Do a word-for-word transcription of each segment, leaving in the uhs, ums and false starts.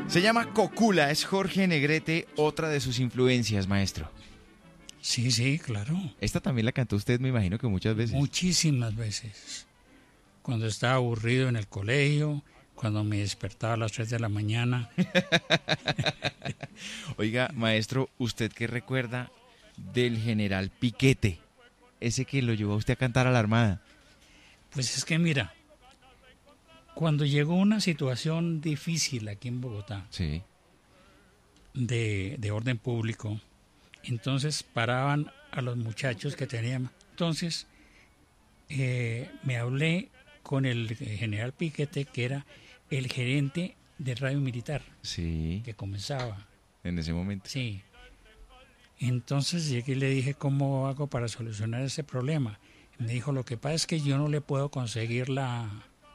Se llama Cocula, es Jorge Negrete, otra de sus influencias, maestro. Sí, sí, claro. Esta también la cantó usted, me imagino que muchas veces. Muchísimas veces. Cuando estaba aburrido en el colegio, cuando me despertaba a las tres de la mañana. Oiga, maestro, ¿usted qué recuerda del general Piquete? Ese que lo llevó a usted a cantar a la Armada. Pues es que mira, cuando llegó una situación difícil aquí en Bogotá, sí. de, de orden público, entonces paraban a los muchachos que tenían. Entonces eh, me hablé con el general Piquete, que era el gerente del radio militar, sí. que comenzaba. En ese momento. Sí. Entonces llegué y le dije, ¿cómo hago para solucionar ese problema? Y me dijo, lo que pasa es que yo no le puedo conseguir la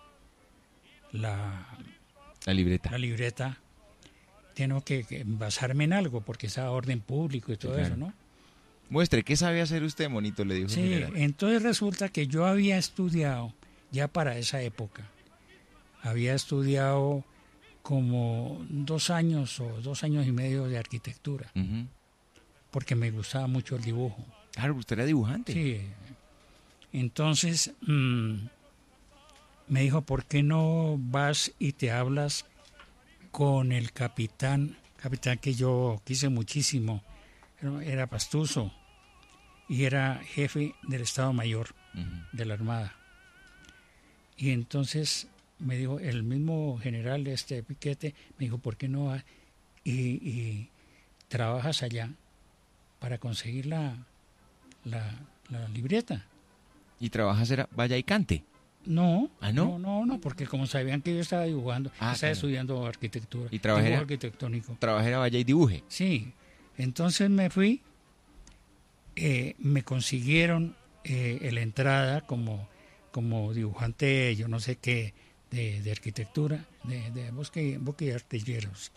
la, la libreta. La libreta. Tengo que, que basarme en algo, porque es a orden público y todo sí, claro. eso, ¿no? Muestre, ¿qué sabe hacer usted, monito? Le dijo. Sí, general. Entonces resulta que yo había estudiado, ya para esa época, había estudiado como dos años o dos años y medio de arquitectura, uh-huh. porque me gustaba mucho el dibujo. Claro, usted era dibujante. Sí. Entonces mmm, me dijo, ¿por qué no vas y te hablas con el capitán, capitán que yo quise muchísimo, era Pastuso, y era jefe del Estado Mayor uh-huh. de la Armada? Y entonces me dijo, el mismo general este Piquete, me dijo, ¿por qué no vas y, y trabajas allá para conseguir la, la, la libreta? ¿Y trabajas era vaya y cante? No, ¿Ah, no? no, no, no, porque como sabían que yo estaba dibujando, ah, estaba claro. estudiando arquitectura, ¿Y trabajera, dibujo arquitectónico. Trabajera vaya y dibuje? Sí, entonces me fui, eh, me consiguieron eh, la entrada como, como dibujante, yo no sé qué, de, de arquitectura, de, de bosque, bosque y artilleros.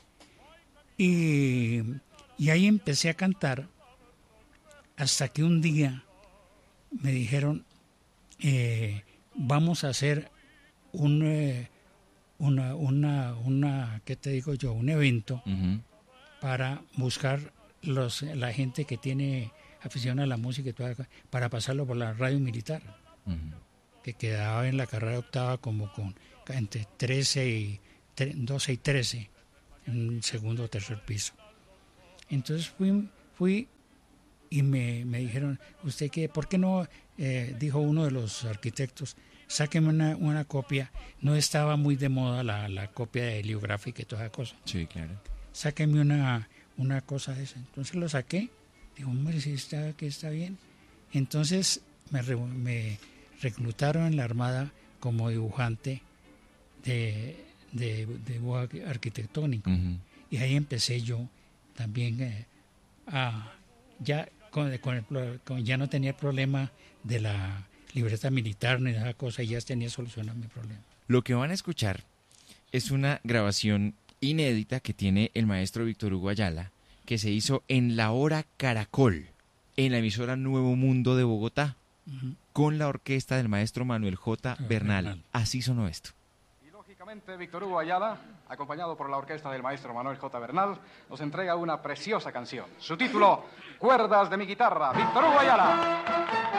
Y, y ahí empecé a cantar hasta que un día me dijeron, eh, vamos a hacer un, eh, una, una, una, ¿qué te digo yo? Un evento uh-huh. para buscar los, la gente que tiene afición a la música y todo, para pasarlo por la radio militar, uh-huh. que quedaba en la carrera octava como con entre trece y doce y trece, en un segundo o tercer piso. Entonces fui, fui y me, me dijeron, ¿usted qué? ¿Por qué no? Eh, dijo uno de los arquitectos, sáqueme una, una copia. No estaba muy de moda la, la copia de heliográfica y toda esa cosa. Sí, claro. Sáqueme una, una cosa de esa. Entonces lo saqué. Digo, hombre, si está, que está bien. Entonces me, me reclutaron en la Armada como dibujante de, de, de dibujo arquitectónico. Uh-huh. Y ahí empecé yo también eh, a... ya con, con el, con, ya no tenía el problema de la libreta militar ni nada cosa, y ya tenía solucionado mi problema. Lo que van a escuchar es una grabación inédita que tiene el maestro Víctor Hugo Ayala, que se hizo en la hora Caracol, en la emisora Nuevo Mundo de Bogotá, uh-huh. con la orquesta del maestro Manuel J. Bernal. Bernal. Así sonó esto. Y lógicamente Víctor Hugo Ayala, acompañado por la orquesta del maestro Manuel J. Bernal, nos entrega una preciosa canción. Su título, Cuerdas de mi guitarra, Víctor Hugo Ayala.